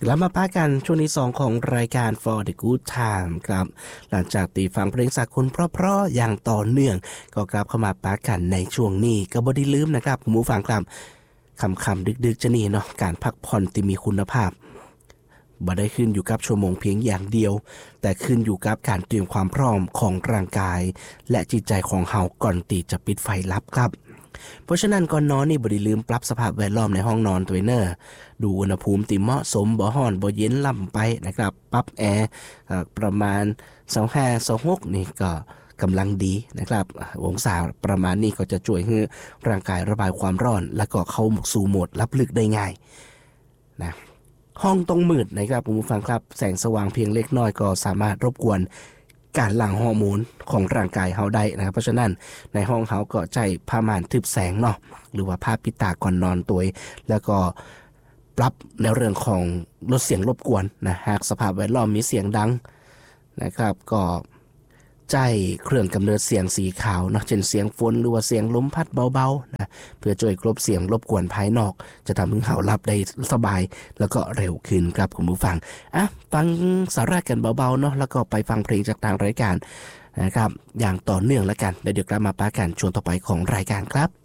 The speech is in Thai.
แล้วมาป้ากันช่วงที่2ของรายการ For the Good Time ครับหลังจากตีฟังเพลงสากลเพราะๆอย่างต่อเนื่องก็กลับเข้ามาป้ากันในช่วงนี้ก็บ่ได้ลืมนะครับคุณผู้ฟังครับคำดึกๆจะนี่เนาะการพักผ่อนที่มีคุณภาพบ่ได้ขึ้นอยู่กับชั่วโมงเพียงอย่างเดียวแต่ขึ้นอยู่กับการเตรียมความพร้อมของร่างกายและจิตใจของเฮาก่อนที่จะปิดไฟลับครับเพราะฉะนั้นก่อนนอนนี่บ่ได้ลืมปรับสภาพแวดล้อมในห้องนอนตัวเนอดูอุณหภูมิที่เหมาะสมบ่ร้อนบ่เย็นล่ำไปนะครับปรับแอร์ประมาณ25-26นี่ก็กำลังดีนะครับองศาประมาณนี้ก็จะช่วยให้ร่างกายระบายความร้อนแล้วก็เข้าสู่โหมดลับลึกได้ง่ายนะห้องต้องมืดนะครับคุณผู้ฟังครับแสงสว่างเพียงเล็กน้อยก็สามารถรบกวนการหลั่งฮอร์โมนของร่างกายเฮาได้นะครับเพราะฉะนั้นในห้องเฮาก็ใช้ผ้าม่านทึบแสงเนาะหรือว่าผ้าปิดตาก่อนนอนตัวแล้วก็ปรับในเรื่องของลดเสียงรบกวนนะหากสภาพแวดล้อมมีเสียงดังนะครับก็ใช้เครื่องกำเนิดเสียงสีขาวเนาะเช่นเสียงฝนหรือว่าเสียงลมพัดเบาๆนะเพื่อช่วยกลบเสียงรบกวนภายนอกจะทำให้เฮาหลับได้สบายแล้วก็เร็วขึ้นครับคุณผู้ฟังฟังสาระกันเบาๆเนาะแล้วก็ไปฟังเพลงจากทางรายการนะครับอย่างต่อเนื่องแล้วกันเดี๋ยวกลับมาปะกันช่วงต่อไปของรายการครับ